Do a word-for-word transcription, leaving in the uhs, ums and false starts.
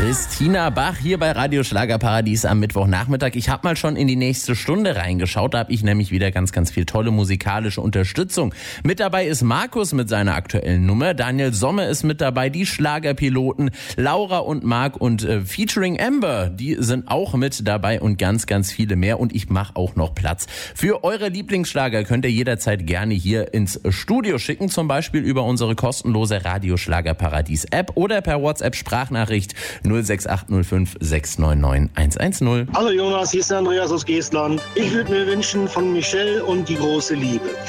Christina Bach hier bei Radio Schlagerparadies am Mittwochnachmittag. Ich habe mal schon in die nächste Stunde reingeschaut. Da habe ich nämlich wieder ganz, ganz viel tolle musikalische Unterstützung. Mit dabei ist Markus mit seiner aktuellen Nummer. Daniel Sommer ist mit dabei. Die Schlagerpiloten Laura und Marc und äh, featuring Amber, die sind auch mit dabei und ganz, ganz viele mehr. Und ich mache auch noch Platz. Für eure Lieblingsschlager könnt ihr jederzeit gerne hier ins Studio schicken. Zum Beispiel über unsere kostenlose Radio Schlagerparadies App oder per WhatsApp Sprachnachricht null sechs acht null fünf sechs neun neun eins eins null. Hallo Jonas, hier ist der Andreas aus Geestland. Ich würde mir wünschen von Michelle und die große Liebe.